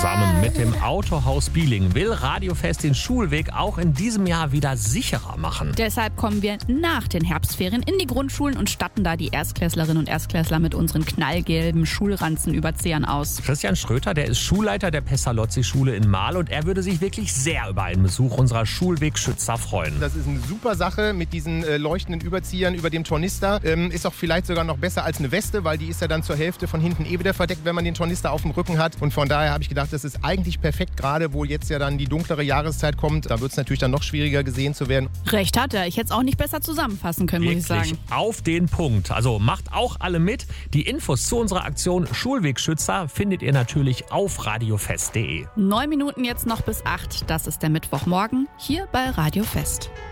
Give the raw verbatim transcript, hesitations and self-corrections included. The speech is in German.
Zusammen mit dem Autohaus Bieling will Radiofest den Schulweg auch in diesem Jahr wieder sicherer machen. Deshalb kommen wir nach den Herbstferien in die Grundschulen und statten da die Erstklässlerinnen und Erstklässler mit unseren knallgelben Schulranzenüberzehern aus. Christian Schröter, der ist Schulleiter der Pestalozzi-Schule in Marl und er würde sich wirklich sehr über einen Besuch unserer Schulwegschützer freuen. Das ist eine super Sache mit diesen äh, leuchtenden Überziehern über dem Tornister. Ähm, ist auch vielleicht sogar noch besser als eine Weste, weil die ist ja dann zur Hälfte von hinten eh wieder verdeckt, wenn man den Tornister auf dem Rücken hat. Und von daher habe ich gedacht, das ist eigentlich perfekt, gerade wo jetzt ja dann die dunklere Jahreszeit kommt. Da wird es natürlich dann noch schwieriger gesehen zu werden. Recht hat er. Ich hätte es auch nicht besser zusammenfassen können, Wirklich muss ich sagen. Auf den Punkt. Also macht auch alle mit. Die Infos zu unserer Aktion Schulwegschützer findet ihr natürlich auf radiofest punkt de. Neun Minuten jetzt noch bis acht. Das ist der Mittwochmorgen hier bei Radio Fest.